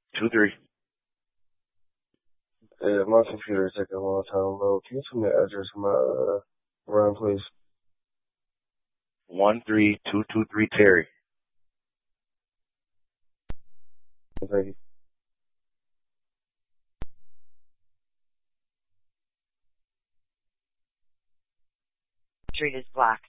23. Yeah, my computer taking a long time to load. Can you tell me the address of my run, please? 13223 Terry. Thank you. Street is blocked.